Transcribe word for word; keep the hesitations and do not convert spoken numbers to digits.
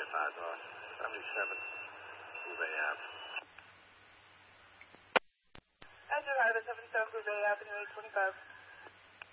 twenty-five north, seventy-seven Bouvet Ave. Azure Highway seventy-seven Bouvet Avenue eight twenty-five.